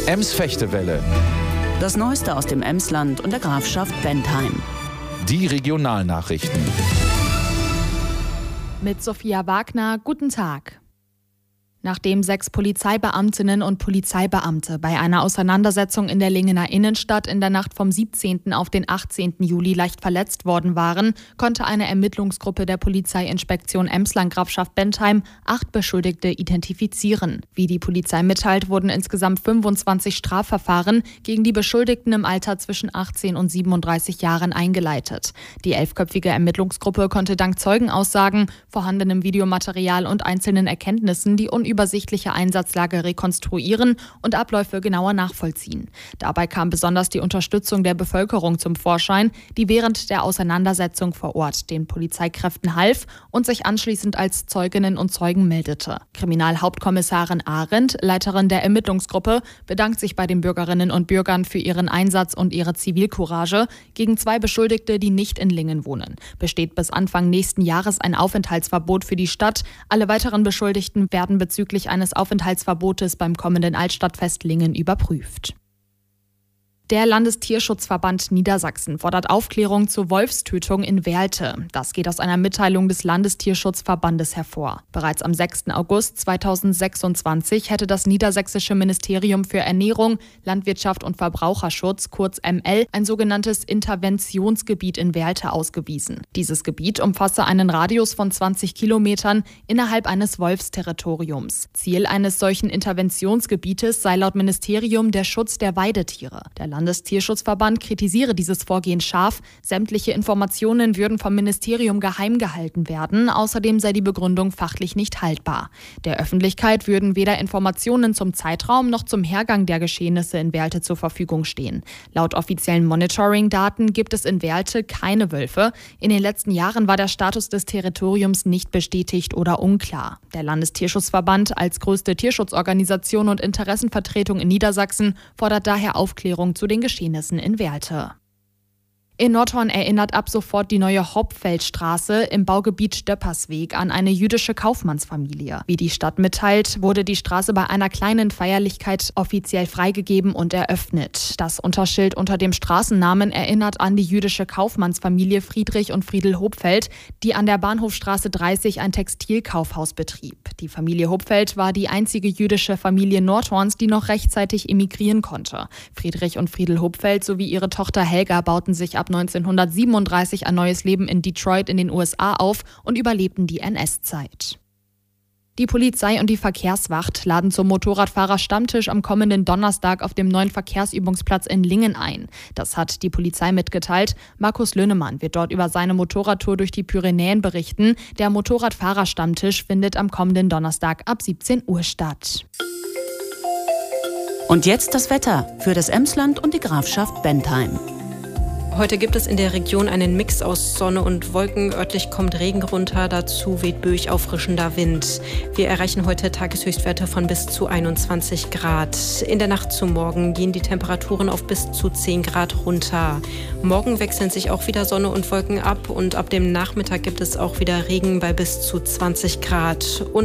Ems-Fechtewelle. Das Neueste aus dem Emsland und der Grafschaft Bentheim. Die Regionalnachrichten. Mit Sophia Wagner, guten Tag. Nachdem 6 Polizeibeamtinnen und Polizeibeamte bei einer Auseinandersetzung in der Lingener Innenstadt in der Nacht vom 17. auf den 18. Juli leicht verletzt worden waren, konnte eine Ermittlungsgruppe der Polizeiinspektion Emsland-Grafschaft Bentheim 8 Beschuldigte identifizieren. Wie die Polizei mitteilt, wurden insgesamt 25 Strafverfahren gegen die Beschuldigten im Alter zwischen 18 und 37 Jahren eingeleitet. Die 11-köpfige Ermittlungsgruppe konnte dank Zeugenaussagen, vorhandenem Videomaterial und einzelnen Erkenntnissen die unübersichtliche Einsatzlage rekonstruieren und Abläufe genauer nachvollziehen. Dabei kam besonders die Unterstützung der Bevölkerung zum Vorschein, die während der Auseinandersetzung vor Ort den Polizeikräften half und sich anschließend als Zeuginnen und Zeugen meldete. Kriminalhauptkommissarin Arendt, Leiterin der Ermittlungsgruppe, bedankt sich bei den Bürgerinnen und Bürgern für ihren Einsatz und ihre Zivilcourage. Gegen 2 Beschuldigte, die nicht in Lingen wohnen, besteht bis Anfang nächsten Jahres ein Aufenthaltsverbot für die Stadt. Alle weiteren Beschuldigten werden bezüglich eines Aufenthaltsverbotes beim kommenden Altstadtfest Lingen überprüft. Der Landestierschutzverband Niedersachsen fordert Aufklärung zur Wolfstötung in Werlte. Das geht aus einer Mitteilung des Landestierschutzverbandes hervor. Bereits am 6. August 2026 hätte das Niedersächsische Ministerium für Ernährung, Landwirtschaft und Verbraucherschutz, kurz ML, ein sogenanntes Interventionsgebiet in Werlte ausgewiesen. Dieses Gebiet umfasse einen Radius von 20 Kilometern innerhalb eines Wolfsterritoriums. Ziel eines solchen Interventionsgebietes sei laut Ministerium der Schutz der Weidetiere. Der Landestierschutzverband kritisiere dieses Vorgehen scharf. Sämtliche Informationen würden vom Ministerium geheim gehalten werden. Außerdem sei die Begründung fachlich nicht haltbar. Der Öffentlichkeit würden weder Informationen zum Zeitraum noch zum Hergang der Geschehnisse in Werlte zur Verfügung stehen. Laut offiziellen Monitoring-Daten gibt es in Werlte keine Wölfe. In den letzten Jahren war der Status des Territoriums nicht bestätigt oder unklar. Der Landestierschutzverband als größte Tierschutzorganisation und Interessenvertretung in Niedersachsen fordert daher Aufklärung zu den Geschehnissen in Werlte. In Nordhorn erinnert ab sofort die neue Hauptfeldstraße im Baugebiet Stöppersweg an eine jüdische Kaufmannsfamilie. Wie die Stadt mitteilt, wurde die Straße bei einer kleinen Feierlichkeit offiziell freigegeben und eröffnet. Das Unterschild unter dem Straßennamen erinnert an die jüdische Kaufmannsfamilie Friedrich und Friedel Hopfeld, die an der Bahnhofstraße 30 ein Textilkaufhaus betrieb. Die Familie Hopfeld war die einzige jüdische Familie Nordhorns, die noch rechtzeitig emigrieren konnte. Friedrich und Friedel Hopfeld sowie ihre Tochter Helga bauten sich ab 1937 ein neues Leben in Detroit in den USA auf und überlebten die NS-Zeit. Die Polizei und die Verkehrswacht laden zum Motorradfahrer-Stammtisch am kommenden Donnerstag auf dem neuen Verkehrsübungsplatz in Lingen ein. Das hat die Polizei mitgeteilt. Markus Löhnemann wird dort über seine Motorradtour durch die Pyrenäen berichten. Der Motorradfahrer-Stammtisch findet am kommenden Donnerstag ab 17 Uhr statt. Und jetzt das Wetter für das Emsland und die Grafschaft Bentheim. Heute gibt es in der Region einen Mix aus Sonne und Wolken. Örtlich kommt Regen runter, dazu weht böig auffrischender Wind. Wir erreichen heute Tageshöchstwerte von bis zu 21 Grad. In der Nacht zum Morgen gehen die Temperaturen auf bis zu 10 Grad runter. Morgen wechseln sich auch wieder Sonne und Wolken ab und ab dem Nachmittag gibt es auch wieder Regen bei bis zu 20 Grad. Und